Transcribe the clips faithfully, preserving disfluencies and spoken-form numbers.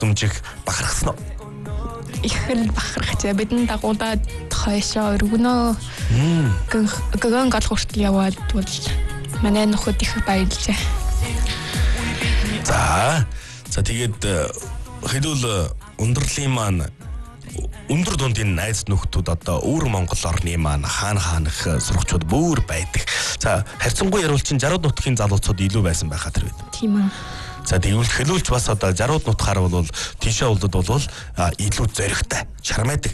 дэмжих бахархсан уу? Их л бахархаж бидний дагуулад хойшоо өргөнөө. Гэгэн гал хүртэл яваад бол манай нөхөд их баярлжээ. За. За тэгээд хэлвэл ундралын маань өндөр дундын найз нөхдүүд одоо өвөр Монгол орны маань хаана хаанах сурагчид бүр байдаг. За харьцангуй яруул чин жарууд нутгийн залуучууд илүү байсан байхаа тэр үед. Тийм ээ. За тэгвэл хэлүүлж бас одоо жарууд нутгаар бол тийшээ улдад бол илүү зоригтой, чармайдаг.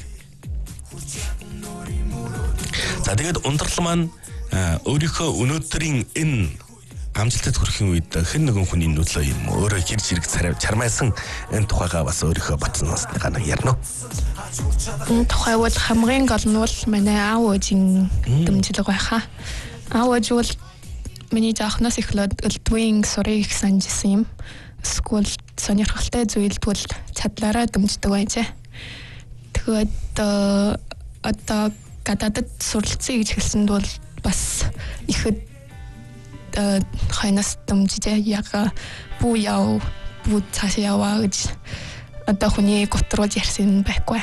За тэгээд ундрал маань өөрийнхөө өнөөдрийн энэ амжилтад хүрэхин үед хэн нэгэн хүний нөлөө юм өөрөө хэрэг зэрэг чармайсан энэ тухайгаа бас өөрийнхөө батлнаас нэг ярина. Энэ тухай бол хамгийн гол нь бол манай аав ээжийн дэмжлэг байхаа. Аав ээж бол миний жахнаас эхлээд элдвийн сурыг санджсэн юм. Скул сонирхолтой зүйлд бол чадлаараа дэмждэг байжээ. Тэгээд одоо гадаадд суралцъя гэж хэлсэнд бол бас ихэд хойноос дэмжижээ. Яг бүү яв, бүү цаашаа яваа гэж одоо хүний готруулж ярьсан байхгүй.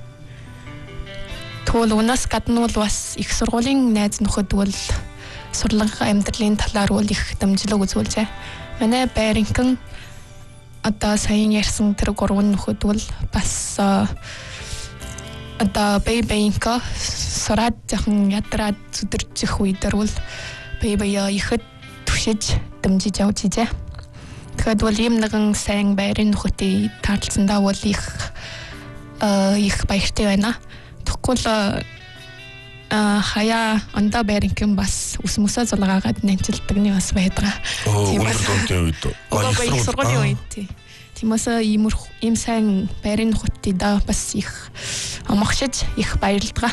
Тэгвэл унаас гадна бол бас их сургуулийн найз нөхөд бол сурлага амьдралын талаар бол их дэмжлэг үзүүлжээ. Манай байрынхан одоо сайн ярьсан тэр гурван нөхөд бол бас одоо бэйбэйнка сураад жоохон ядраад зүдэрчих үедэр бол бэйбэя ихэд түшиж дэмжиж явж ижээ. Тэгэхэд бол ийм нэгэн сайн байрын нөхөдтэй таарлцсандаа бол их их баяртай байна. Тэгвэл хаяа андаа байрынхан бас ус мөсөө зулгаагаад нэмчилдэг нь бас байдаг. Тийм бас өндөр үед их сургуулийн үед тиймээс ийм ийм сайн байрын нөхөдтэй да бас их амгшиж их баярлдаг.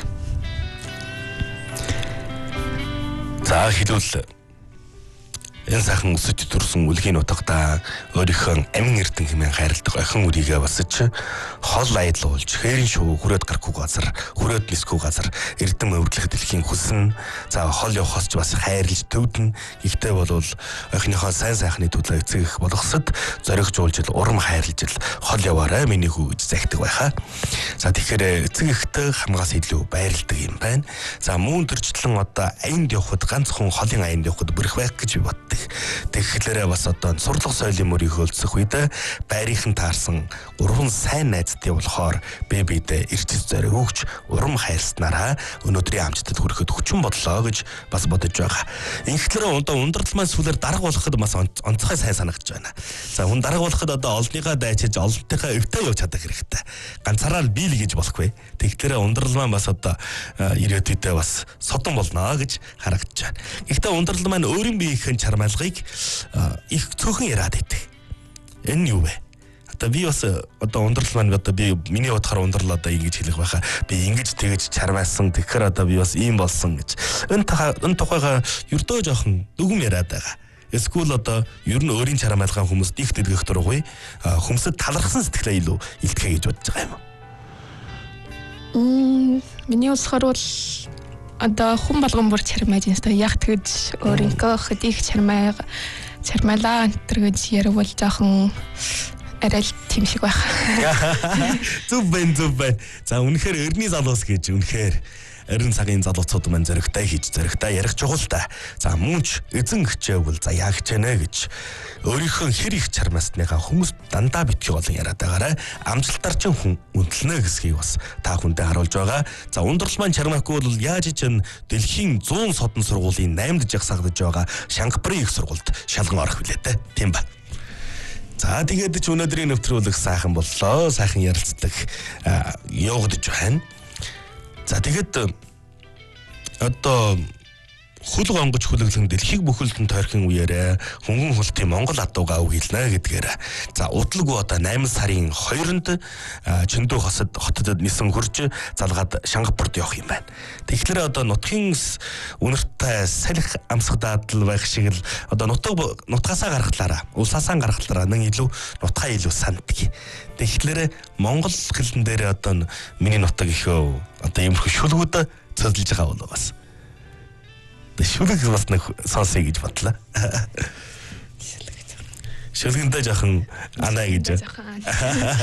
За хэлвэл энэ сайхан өсөж төрсөн үлгийн утгадаа өөрийнхөө амин эрдэн хэмээн хайрладаг охин үрийгээ басж хол айдлуулж хээрийн шувуу хүрээд гарахгүй газар хүрээд нисгүй газар эрдэн өвдлөх дэлхийн хүснэ. За хол явахаас ч бас хайрлж төвдөн. Гэхдээ бол охиныхоо сайн сайхны төлөө эцэг их болгосод зоригжуулж урам хайрлж хол яваарай миний хүү гэж захидаг байхаа. За тэгэхээр эцэг ихтэй хамгаас илүү баярлдаг юм байна. За мөн төрчлэн одоо аянд явхад ганцхан холын аянд явхад бүрэх байх гэж би боддог. Тэгэхээр бас одоо сурлага соёлын мөрийг хөлдсөх үед байрынхан таарсан гурван сайн найзтай болохоор бэбидээ эрчс зориг өгч урам хайрласнараа өнөөдрийн амжилтад хүрэхэд хүчин бодлоо гэж бас бодож байгаа. Инхтлэр одоо ундрал маань сүлээр дарга болоход бас онцгой сайн санагдаж байна. За хүн дарга болоход одоо олныхаа дайчиж олонтынхаа өвтөө явж чадах хэрэгтэй. Ганцаараа л бийл гэж болохгүй. Тэгэхээр ундрал маань бас одоо ирээдүйдээ бас содон болно гэж харагдаж байна. Гэхдээ ундрал маань өөрийн биеийнхэн чармайлгыг их цөөхөн яриад байдаг. Энэ нь юу вэ? Одоо би бас одоо ундрал маань одоо би миний бодохоор ундрал одоо ингэж хэлэх байхаа би ингэж тэгэж чармайсан тэгэхээр одоо би бас ийм болсон гэж. Энэ энэ тухайга ердөө жоохон дүгм яриад байгаа. Эсвэл одоо ер нь өөрийн чармайлгаан хүмүүст их дэлгэх дургуй хүмүүсд талархсан сэтгэлээ илүү илтгэе гэж бодож байгаа юм. Мм миний усхаар бол одоо хүн болгон бүр чармайж байна. Яг тэгж өөрийнхөө хөдийг чармай чармайлаа энэ гэж ярил жоохон арай л тийм шиг байх. Зүв бэн зүв бэн. За үнэхээр өрний залуус гэж үнэхээр эрен цагийн залуучууд маань зөрөгтэй хийж зөрөгтэй ярих чухал та. За мөнч эзэн хичээвэл за яа хичээнэ гэж өөрийнхөө хэр их чармаасныхаа хүмүүс дандаа битгий болон яриад байгаарай. Амжилтаар ч хүн үнэлнэ гэсгийг бас та хүндээ харуулж байгаа. За ундрал маань чармаагүй бол яаж ч н дэлхийн зуун содон сургуулийн наймд жагсаагдж байгаа Шангапурын их сургуульд шалган орох билээ те. Тийм ба. За тэгээд ч өнөөдрийн нэвтрүүлэг сайхан боллоо. Сайхан ярилцдаг явагдаж байна. За тэгээд одоо хөл гонгож хүлэглэн дэлхийг бүхэлдэн тойрхон үеэрээ хөнгөн хөлтийн Монгол адуугаа үгийлнэ гэдгээр. За удлаг одоо найман сарын хоёрнд Чөндөө хосод хотод нисэн хурж залгаад Шангапурт явах юм байна. Тэгэхээр одоо нутгийн үнэртэй салхи амсах даадал байх шиг л одоо нутаг нутгасаа гаргахлаараа улсаасаа гаргахлаараа нэг илүү нутгаа илүү санддаг. Тэгэхээр Монгол хэлэн дээр одоо миний нутаг ихөө одоо юм шүлгүүд цэзлж байгаа бол бас шүлэг бас нэг сонсъё гэж бодлоо. Шүлгэндээ жоохон анаа гэж.